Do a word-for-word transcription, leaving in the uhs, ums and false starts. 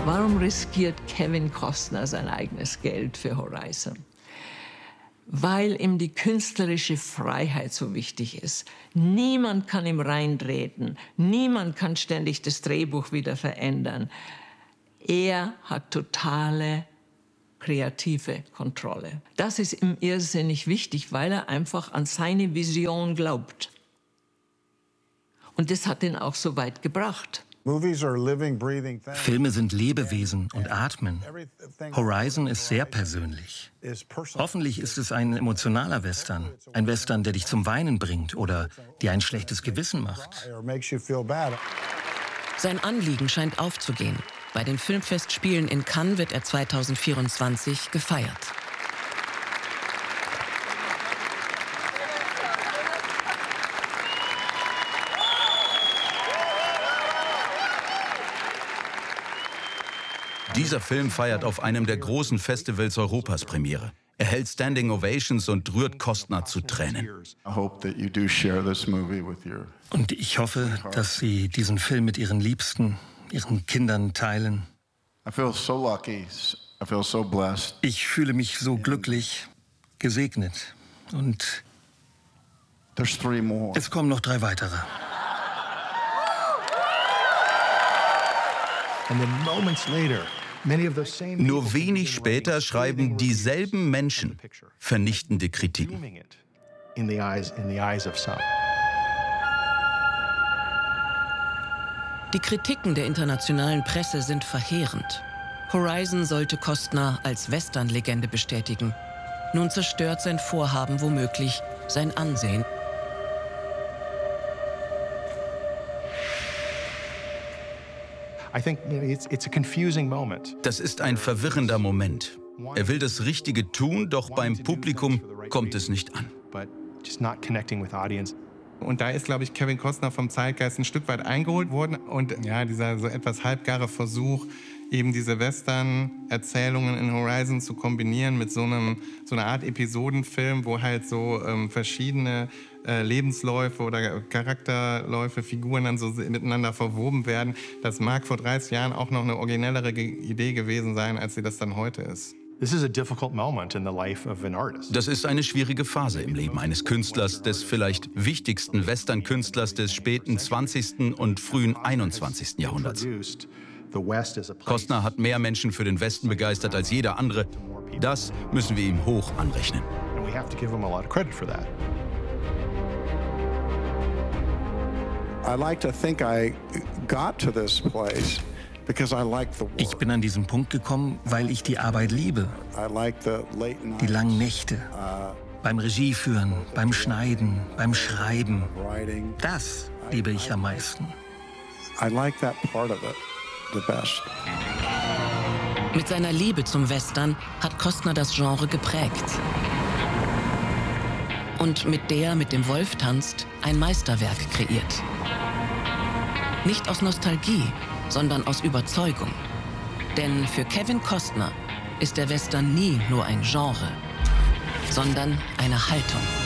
Warum riskiert Kevin Costner sein eigenes Geld für Horizon? Weil ihm die künstlerische Freiheit so wichtig ist. Niemand kann ihm reintreten. Niemand kann ständig das Drehbuch wieder verändern. Er hat totale kreative Kontrolle. Das ist ihm irrsinnig wichtig, weil er einfach an seine Vision glaubt. Und das hat ihn auch so weit gebracht. Filme sind Lebewesen und atmen. Horizon ist sehr persönlich. Hoffentlich ist es ein emotionaler Western. Ein Western, der dich zum Weinen bringt oder dir ein schlechtes Gewissen macht. Sein Anliegen scheint aufzugehen. Bei den Filmfestspielen in Cannes wird er zweitausendvierundzwanzig gefeiert. Dieser Film feiert auf einem der großen Festivals Europas Premiere. Er hält Standing Ovations und rührt Costner zu Tränen. Und ich hoffe, dass Sie diesen Film mit Ihren Liebsten, Ihren Kindern teilen. Ich fühle mich so glücklich, gesegnet. Und es kommen noch drei weitere. Nur wenig später schreiben dieselben Menschen vernichtende Kritiken. Die Kritiken der internationalen Presse sind verheerend. Horizon sollte Costner als Western-Legende bestätigen. Nun zerstört sein Vorhaben womöglich sein Ansehen. Das ist ein verwirrender Moment. Er will das Richtige tun, doch beim Publikum kommt es nicht an. Und da ist, glaube ich, Kevin Costner vom Zeitgeist ein Stück weit eingeholt worden. Und ja, dieser so etwas halbgare Versuch, eben diese Western-Erzählungen in Horizon zu kombinieren mit so, einem, so einer Art Episodenfilm, wo halt so ähm, verschiedene äh, Lebensläufe oder Charakterläufe, Figuren dann so miteinander verwoben werden. Das mag vor dreißig Jahren auch noch eine originellere Ge- Idee gewesen sein, als sie das dann heute ist. Das ist eine schwierige Phase im Leben eines Künstlers, des vielleicht wichtigsten Western-Künstlers des späten zwanzigsten und frühen einundzwanzigsten Jahrhunderts. Costner hat mehr Menschen für den Westen begeistert als jeder andere. Das müssen wir ihm hoch anrechnen. Ich bin an diesen Punkt gekommen, weil ich die Arbeit liebe. Die langen Nächte. Beim Regieführen, beim Schneiden, beim Schreiben. Das liebe ich am meisten. Mit seiner Liebe zum Western hat Costner das Genre geprägt. Und mit der mit dem Wolf tanzt, ein Meisterwerk kreiert. Nicht aus Nostalgie, sondern aus Überzeugung. Denn für Kevin Costner ist der Western nie nur ein Genre, sondern eine Haltung.